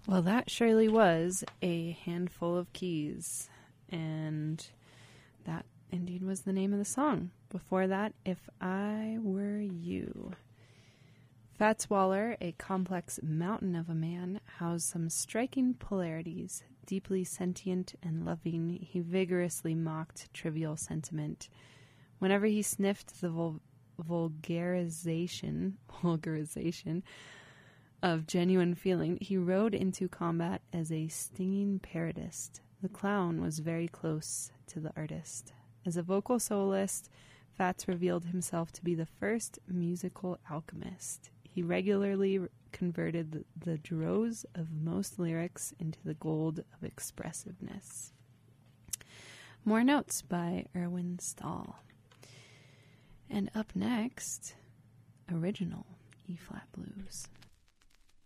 Well, that surely was a handful of keys, and that indeed was the name of the song. Before that, If I Were You. Fats Waller, a complex mountain of a man, housed some striking polarities. Deeply sentient and loving, he vigorously mocked trivial sentiment. Whenever he sniffed the vulgarization of genuine feeling, he rode into combat as a stinging parodist. The clown was very close to the artist. As a vocal soloist, Fats revealed himself to be the first musical alchemist. He regularly converted the dross of most lyrics into the gold of expressiveness. More notes by Erwin Stahl. And up next, original E-flat blues.